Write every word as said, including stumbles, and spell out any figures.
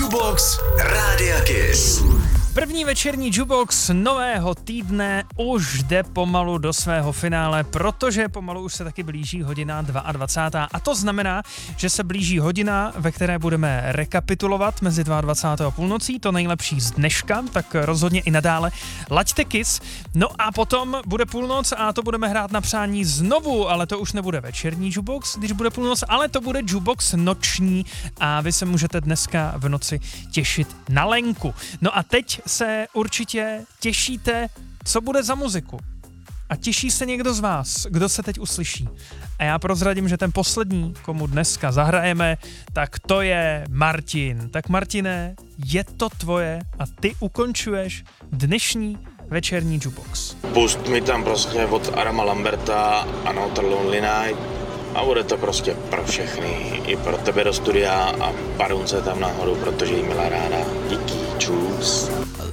Jukebox Rádia Kiss. První večerní Jukebox nového týdne už jde pomalu do svého finále, protože pomalu už se taky blíží hodina dvacátá druhá A to znamená, že se blíží hodina, ve které budeme rekapitulovat mezi dvacátou druhou a půlnocí, to nejlepší z dneška, tak rozhodně i nadále laďte Kiss. No a potom bude půlnoc a to budeme hrát na přání znovu, ale to už nebude večerní Jukebox, když bude půlnoc, ale to bude Jukebox noční a vy se můžete dneska v noci těšit na Lenku. No a teď se určitě těšíte, co bude za muziku. A těší se někdo z vás, kdo se teď uslyší. A já prozradím, že ten poslední, komu dneska zahrajeme, tak to je Martin. Tak Martine, je to tvoje a ty ukončuješ dnešní večerní Jukebox. Pust mi tam prostě od Adama Lamberta Another Lonely Night a bude to prostě pro všechny. I pro tebe do studia a Barunce tam nahoru, protože jí měla ráda. Díky.